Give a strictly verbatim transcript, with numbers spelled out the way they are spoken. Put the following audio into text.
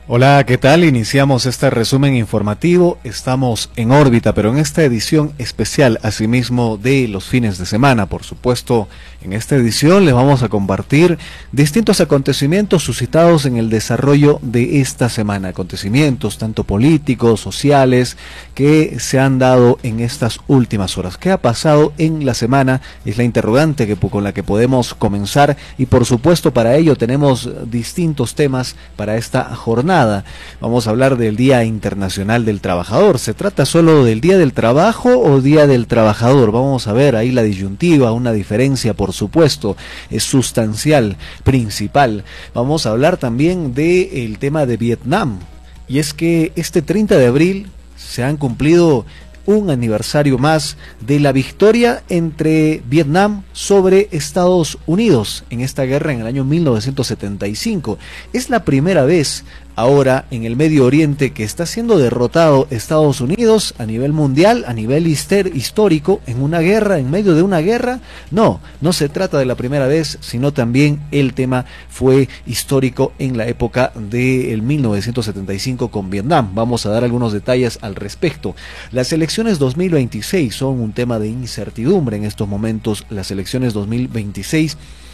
Hola, ¿qué tal? Iniciamos este resumen informativo. Estamos en órbita, pero en esta edición especial, asimismo, de los fines de semana. Por supuesto, en esta edición les vamos a compartir distintos acontecimientos suscitados en el desarrollo de esta semana. Acontecimientos tanto políticos, sociales, que se han dado en estas últimas horas. ¿Qué ha pasado en la semana? Es la interrogante que, con la que podemos comenzar y, por supuesto, para ello tenemos distintos temas para esta jornada. Vamos a hablar del Día Internacional del Trabajador. ¿Se trata solo del Día del Trabajo o Día del Trabajador? Vamos a ver ahí la disyuntiva, una diferencia, por supuesto, es sustancial, principal. Vamos a hablar también del tema de Vietnam. Y es que este treinta de abril se han cumplido un aniversario más de la victoria entre Vietnam sobre Estados Unidos en esta guerra en el año mil novecientos setenta y cinco. Es la primera vez ahora en el Medio Oriente que está siendo derrotado Estados Unidos a nivel mundial, a nivel histórico, en una guerra, en medio de una guerra. No, no se trata de la primera vez, sino también el tema fue histórico en la época del mil novecientos setenta y cinco con Vietnam. Vamos a dar algunos detalles al respecto. Las elecciones dos mil veintiséis son un tema de incertidumbre en estos momentos. Las elecciones dos mil veintiséis